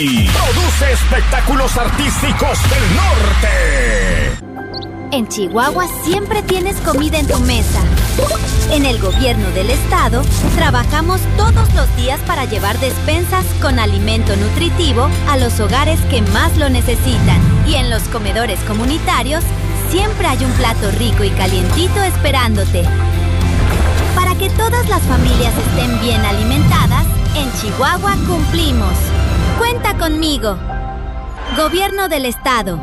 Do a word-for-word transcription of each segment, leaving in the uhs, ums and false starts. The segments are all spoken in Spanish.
Produce espectáculos artísticos del norte. En Chihuahua siempre tienes comida en tu mesa. En el gobierno del estado trabajamos todos los días para llevar despensas con alimento nutritivo a los hogares que más lo necesitan. Y en los comedores comunitarios siempre hay un plato rico y calientito esperándote. Para que todas las familias estén bien alimentadas, en Chihuahua cumplimos. Cuenta conmigo. Gobierno del estado.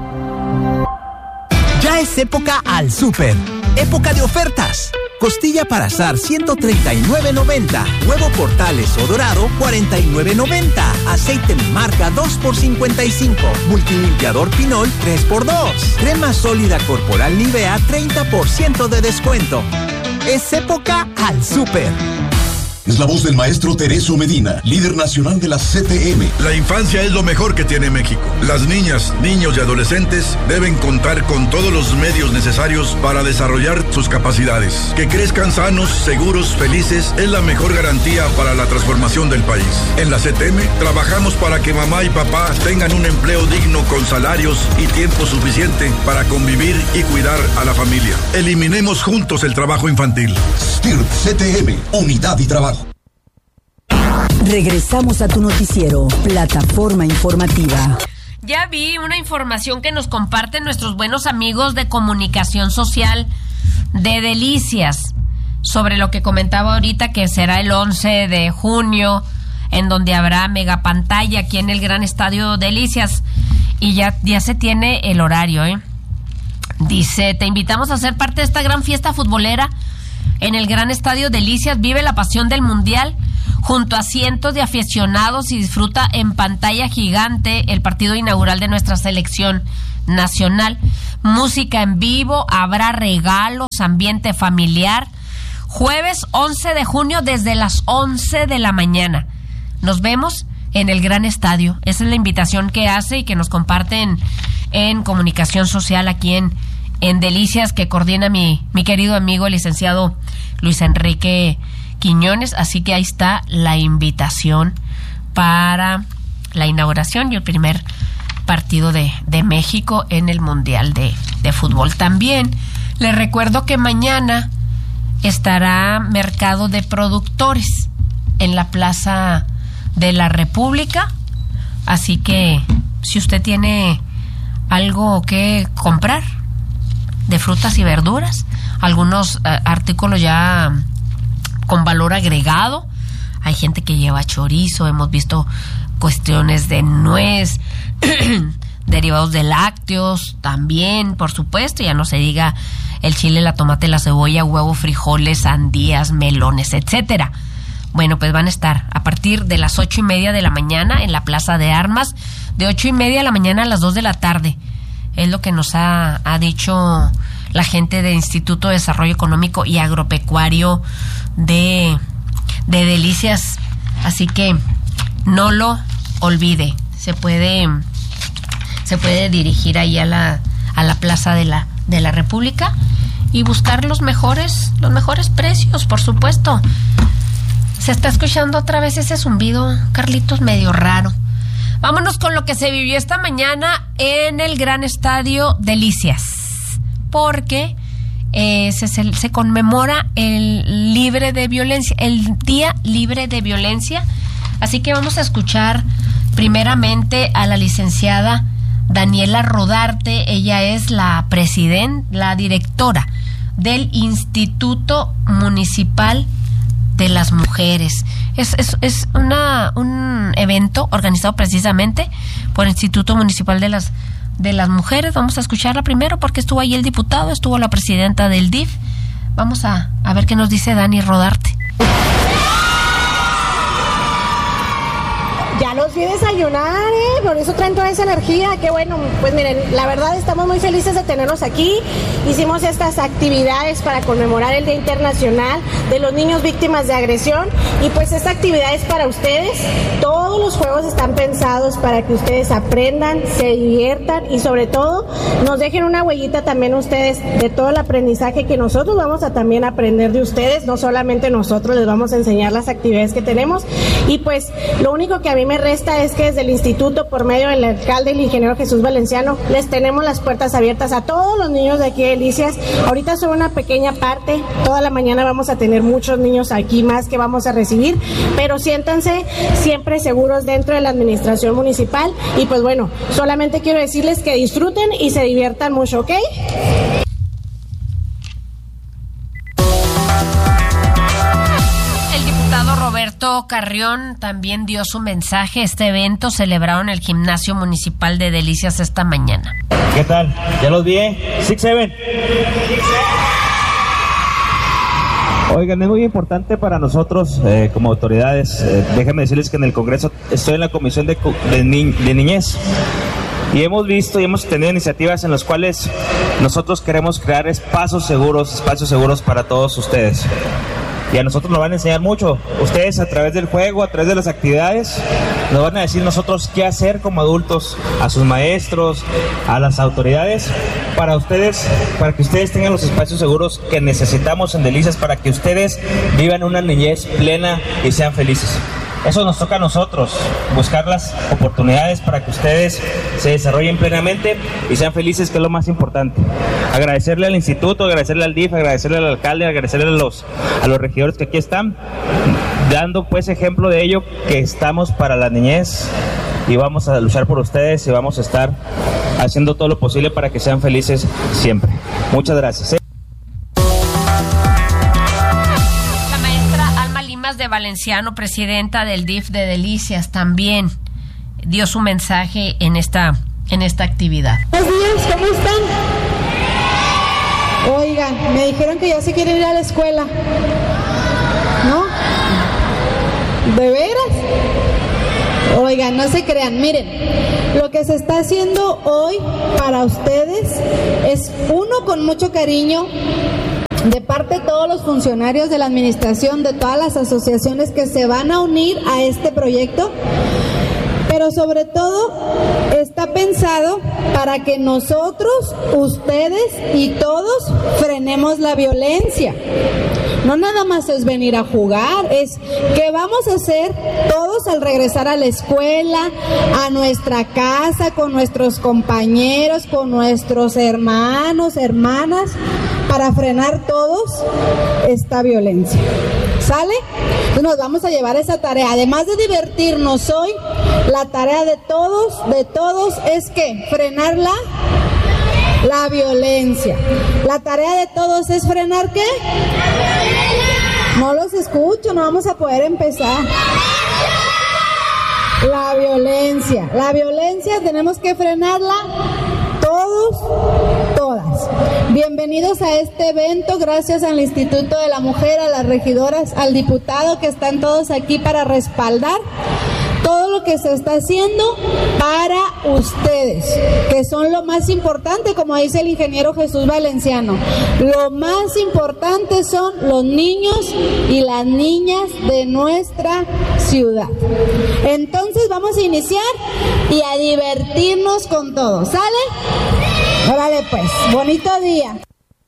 Ya es época al súper. Época de ofertas. Costilla para asar ciento treinta y nueve noventa. Huevo Portales o dorado cuarenta y nueve noventa. Aceite marca dos por cincuenta y cinco. Multilimpiador Pinol tres por dos. Crema sólida corporal Nivea treinta por ciento de descuento. Es época al súper. Es la voz del maestro Tereso Medina, líder nacional de la C T M. La infancia es lo mejor que tiene México. Las niñas, niños y adolescentes deben contar con todos los medios necesarios para desarrollar sus capacidades. Que crezcan sanos, seguros, felices es la mejor garantía para la transformación del país. En la C T M trabajamos para que mamá y papá tengan un empleo digno con salarios y tiempo suficiente para convivir y cuidar a la familia. Eliminemos juntos el trabajo infantil. S T I R P C T M, unidad y trabajo. Regresamos a tu noticiero, Plataforma Informativa. Ya vi una información que nos comparten nuestros buenos amigos de comunicación social de Delicias sobre lo que comentaba ahorita, que será el once de junio, en donde habrá megapantalla aquí en el Gran Estadio Delicias, y ya, ya se tiene el horario, ¿eh? Dice, te invitamos a ser parte de esta gran fiesta futbolera en el Gran Estadio Delicias. Vive la pasión del Mundial junto a cientos de aficionados y disfruta en pantalla gigante el partido inaugural de nuestra selección nacional. Música en vivo, habrá regalos, ambiente familiar. Jueves once de junio desde las once de la mañana. Nos vemos en el Gran Estadio. Esa es la invitación que hace y que nos comparten en comunicación social aquí en, en Delicias, que coordina mi, mi querido amigo el licenciado Luis Enrique Quiñones. Así que ahí está la invitación para la inauguración y el primer partido de, de México en el Mundial de, de Fútbol. También les recuerdo que mañana estará Mercado de Productores en la Plaza de la República. Así que si usted tiene algo que comprar de frutas y verduras, algunos uh, artículos ya con valor agregado. Hay gente que lleva chorizo, hemos visto cuestiones de nuez, derivados de lácteos también, por supuesto, ya no se diga el chile, la tomate, la cebolla, huevo, frijoles, sandías, melones, etcétera. Bueno, pues van a estar a partir de las ocho y media de la mañana en la Plaza de Armas, de ocho y media de la mañana a las dos de la tarde. Es lo que nos ha, ha dicho la gente del Instituto de Desarrollo Económico y Agropecuario de, de Delicias. Así que no lo olvide. Se puede, se puede dirigir ahí a la, a la Plaza de la, de la República y buscar los mejores, los mejores precios, por supuesto. Se está escuchando otra vez ese zumbido, Carlitos, medio raro. Vámonos con lo que se vivió esta mañana en el Gran Estadio Delicias, porque eh, se, se, se conmemora el libre de violencia, el Día Libre de Violencia. Así que vamos a escuchar primeramente a la licenciada Daniela Rodarte. Ella es la presidenta, la directora del Instituto Municipal de las Mujeres. Es, es, es una, un evento organizado precisamente por el Instituto Municipal de las, de las Mujeres. Vamos a escucharla primero porque estuvo ahí el diputado, estuvo la presidenta del D I F. Vamos a, a ver qué nos dice Dani Rodarte. Ya los vi desayunar, ¿eh? Por eso traen toda esa energía. Qué bueno. Pues miren, la verdad estamos muy felices de tenerlos aquí. Hicimos estas actividades para conmemorar el Día Internacional de los Niños Víctimas de Agresión. Y pues esta actividad es para ustedes. Todos los juegos están pensados para que ustedes aprendan, se diviertan y sobre todo nos dejen una huellita también ustedes de todo el aprendizaje que nosotros vamos a también aprender de ustedes. No solamente nosotros les vamos a enseñar las actividades que tenemos. Y pues lo único que a mí me resta propuesta es que desde el instituto, por medio del alcalde y el ingeniero Jesús Valenciano, les tenemos las puertas abiertas a todos los niños de aquí de Delicias. Ahorita son una pequeña parte, toda la mañana vamos a tener muchos niños aquí más que vamos a recibir, pero siéntanse siempre seguros dentro de la administración municipal y pues bueno, solamente quiero decirles que disfruten y se diviertan mucho, ¿ok? Roberto Carrión también dio su mensaje. Este evento celebrado en el Gimnasio Municipal de Delicias esta mañana. ¿Qué tal? ¿Ya los vi? Six Seven. Oigan, es muy importante para nosotros eh, como autoridades. Eh, déjenme decirles que en el Congreso estoy en la Comisión de, de, Ni, de Niñez. Y hemos visto y hemos tenido iniciativas en las cuales nosotros queremos crear espacios seguros, espacios seguros para todos ustedes. Y a nosotros nos van a enseñar mucho. Ustedes a través del juego, a través de las actividades, nos van a decir nosotros qué hacer como adultos, a sus maestros, a las autoridades, para ustedes, para que ustedes tengan los espacios seguros que necesitamos en Delicias, para que ustedes vivan una niñez plena y sean felices. Eso nos toca a nosotros, buscar las oportunidades para que ustedes se desarrollen plenamente y sean felices, que es lo más importante. Agradecerle al instituto, agradecerle al D I F, agradecerle al alcalde, agradecerle a los, a los regidores que aquí están, dando pues ejemplo de ello, que estamos para la niñez y vamos a luchar por ustedes y vamos a estar haciendo todo lo posible para que sean felices siempre. Muchas gracias. ¿eh? De Valenciano, presidenta del D I F de Delicias, también dio su mensaje en esta, en esta actividad. Buenos días, ¿cómo están? Oigan, me dijeron que ya se quieren ir a la escuela, ¿no? ¿De veras? Oigan, no se crean, miren, lo que se está haciendo hoy para ustedes es, uno, con mucho cariño, de parte de todos los funcionarios de la administración, de todas las asociaciones que se van a unir a este proyecto, pero sobre todo está pensado para que nosotros, ustedes y todos frenemos la violencia. No nada más es venir a jugar, es que vamos a hacer todos al regresar a la escuela, a nuestra casa, con nuestros compañeros, con nuestros hermanos, hermanas, para frenar todos esta violencia. ¿Sale? Entonces nos vamos a llevar esa tarea. Además de divertirnos hoy, la tarea de todos, de todos es que frenar la, la violencia. La tarea de todos es frenar ¿qué? No los escucho, no vamos a poder empezar. La violencia. La violencia tenemos que frenarla todos, todas. Bienvenidos a este evento, gracias al Instituto de la Mujer, a las regidoras, al diputado, que están todos aquí para respaldar todo lo que se está haciendo para ustedes, que son lo más importante, como dice el ingeniero Jesús Valenciano. Lo más importante son los niños y las niñas de nuestra ciudad. Entonces vamos a iniciar y a divertirnos con todo, ¿sale? Órale pues, bonito día.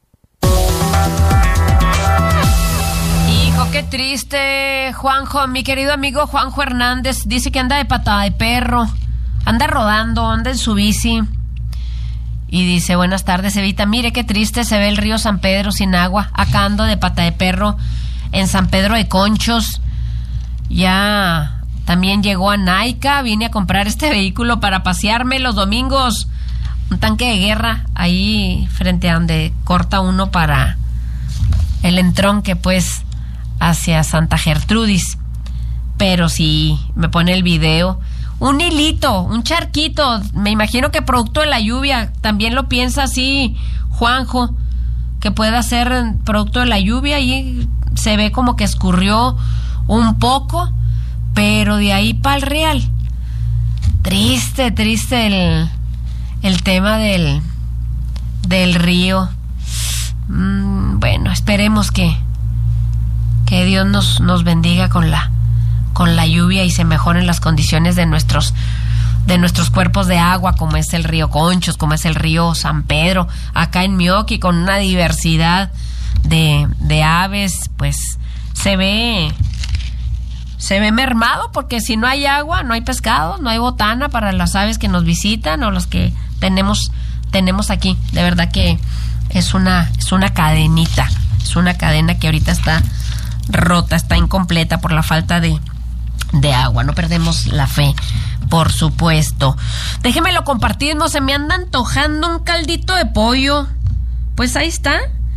Qué triste, Juanjo, mi querido amigo Juanjo Hernández, dice que anda de patada de perro, anda rodando, anda en su bici, y dice, buenas tardes, Evita, mire qué triste se ve el río San Pedro sin agua, acá ando de pata de perro en San Pedro de Conchos, ya también llegó a Naica, vine a comprar este vehículo para pasearme los domingos, un tanque de guerra ahí frente a donde corta uno para el entronque, pues, hacia Santa Gertrudis. Pero si me pone el video, un hilito, un charquito, me imagino que producto de la lluvia, también lo piensa así Juanjo, que pueda ser producto de la lluvia, y se ve como que escurrió un poco, pero de ahí para el real, triste, triste el, el tema del, del río. Mm, bueno, esperemos que que Dios nos, nos bendiga con la, con la lluvia y se mejoren las condiciones de nuestros, de nuestros cuerpos de agua, como es el río Conchos, como es el río San Pedro, acá en Mioqui, con una diversidad de, de aves, pues se ve se ve mermado, porque si no hay agua, no hay pescado, no hay botana para las aves que nos visitan o las que tenemos tenemos aquí. De verdad que es una es una cadenita, es una cadena que ahorita está rota, está incompleta por la falta de de agua. No perdemos la fe, por supuesto. Déjenmelo compartir, no se me anda antojando un caldito de pollo. Pues ahí está.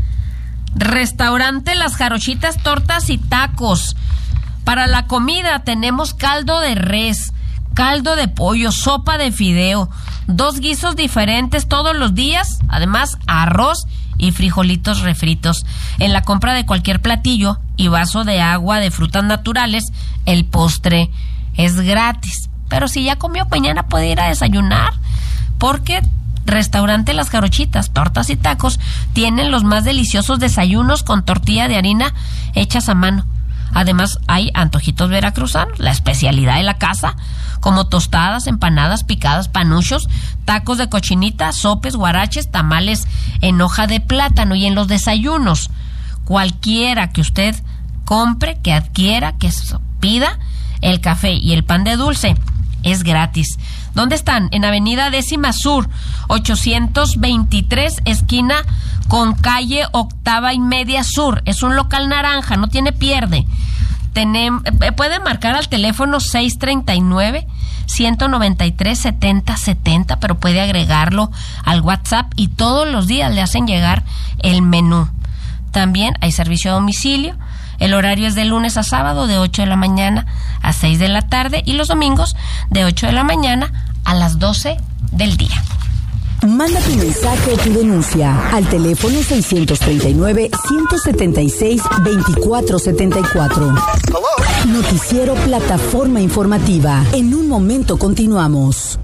Restaurante Las Jarochitas, tortas y tacos. Para la comida tenemos caldo de res, caldo de pollo, sopa de fideo, dos guisos diferentes todos los días, además arroz y frijolitos refritos. En la compra de cualquier platillo y vaso de agua de frutas naturales, el postre es gratis. Pero si ya comió, mañana puede ir a desayunar, porque Restaurante Las Jarochitas, tortas y tacos tienen los más deliciosos desayunos con tortilla de harina hechas a mano. Además hay antojitos veracruzanos, la especialidad de la casa, como tostadas, empanadas, picadas, panuchos, tacos de cochinita, sopes, guaraches, tamales en hoja de plátano. Y en los desayunos, cualquiera que usted compre, que adquiera, que pida, el café y el pan de dulce es gratis. ¿Dónde están? En Avenida Décima Sur, ochocientos veintitrés, esquina con calle Octava y Media Sur. Es un local naranja, no tiene pierde. Tenem, puede marcar al teléfono seis treinta y nueve, ciento noventa y tres, setenta setenta, pero puede agregarlo al WhatsApp y todos los días le hacen llegar el menú. También hay servicio a domicilio. El horario es de lunes a sábado de ocho de la mañana a seis de la tarde y los domingos de ocho de la mañana a las doce del día. Manda tu mensaje o tu denuncia al teléfono seiscientos treinta y nueve, ciento setenta y seis, veinticuatro setenta y cuatro. Noticiero Plataforma Informativa. En un momento continuamos.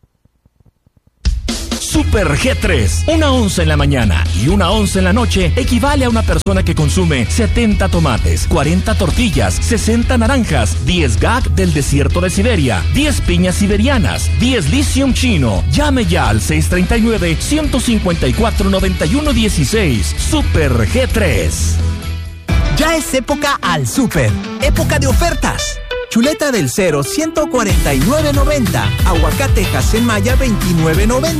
Super G tres. Una onza en la mañana y una onza en la noche equivale a una persona que consume setenta tomates, cuarenta tortillas, sesenta naranjas, diez gag del desierto de Siberia, diez piñas siberianas, diez lithium chino. Llame ya al seis treinta y nueve, ciento cincuenta y cuatro, noventa y uno dieciséis. Super G tres. Ya es época al súper. Época de ofertas. Chuleta del cero, ciento cuarenta y nueve noventa. Aguacate Hasen Maya, veintinueve noventa.